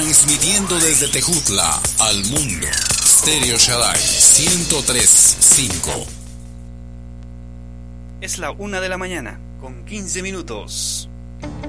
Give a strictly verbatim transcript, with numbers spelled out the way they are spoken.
Transmitiendo desde Tejutla al mundo. Stereo Shaddai ciento tres punto cinco. Es la una de la mañana, con quince minutos.